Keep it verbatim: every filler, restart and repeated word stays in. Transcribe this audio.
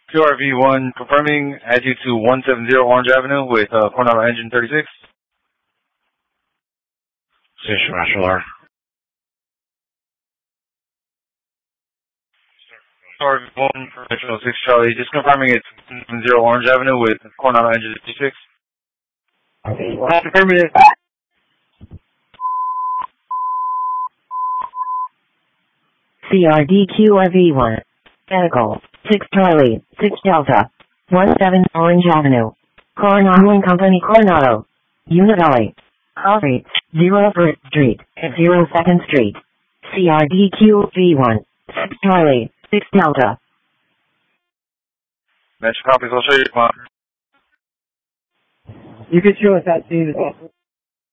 Q R V one confirming, add you to one seventy Orange Avenue with uh, Coronado Engine thirty-six. Station Master. Q R V one Professional six Charlie, just confirming it's one seventy Orange Avenue with Coronado Engine thirty-six. Affirmative. C R D Q R V one. Medical. six Charlie, six Delta. one seven Orange Avenue. Coronado and Company Coronado. Unit Valley. Call rates zero First Street and zero Second Street. C R D Q V one. six Charlie, six Delta. Metro copies, I'll show you. You can show us that scene as well.